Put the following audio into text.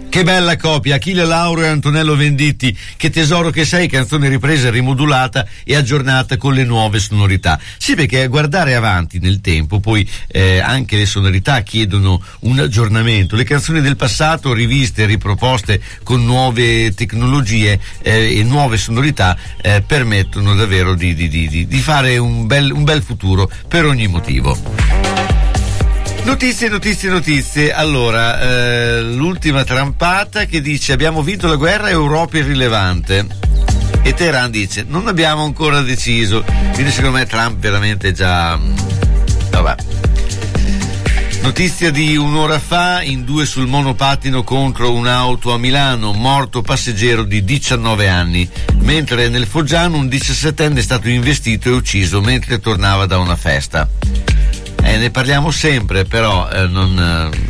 Che bella copia, Achille Lauro e Antonello Venditti, che tesoro che sei, canzone ripresa, rimodulata e aggiornata con le nuove sonorità. Sì, perché guardare avanti nel tempo, poi anche le sonorità chiedono un aggiornamento. Le canzoni del passato riviste e riproposte con nuove tecnologie e nuove sonorità permettono davvero di fare un bel futuro per ogni motivo. Notizie. Allora, l'ultima trampata che dice: abbiamo vinto la guerra, Europa è irrilevante. E Teheran dice: non abbiamo ancora deciso. Quindi secondo me Trump veramente già... Vabbè. Notizia di un'ora fa: in 2 sul monopattino contro un'auto a Milano, morto passeggero di 19 anni, mentre nel Foggiano un 17enne è stato investito e ucciso mentre tornava da una festa. Ne parliamo sempre, però